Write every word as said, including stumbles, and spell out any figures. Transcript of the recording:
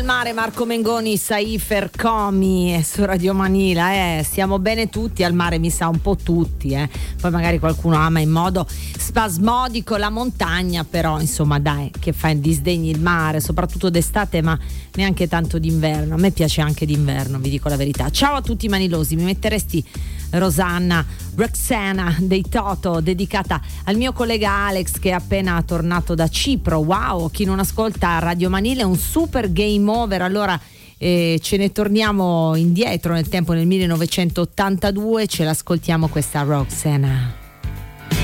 Mare, Marco Mengoni, Saifer, Comi e su Radio Manila, eh, stiamo bene tutti al mare, mi sa un po' tutti, eh. Poi magari qualcuno ama in modo spasmodico la montagna, però insomma dai, che fa disdegni il mare, soprattutto d'estate, ma neanche tanto d'inverno. A me piace anche d'inverno, vi dico la verità. Ciao a tutti i manilosi, mi metteresti Rosanna Roxana dei Toto, dedicata al mio collega Alex che è appena tornato da Cipro. Wow, chi non ascolta Radio Manila è un super game over. Allora eh, ce ne torniamo indietro nel tempo, nel millenovecentottantadue, ce l'ascoltiamo questa Roxana.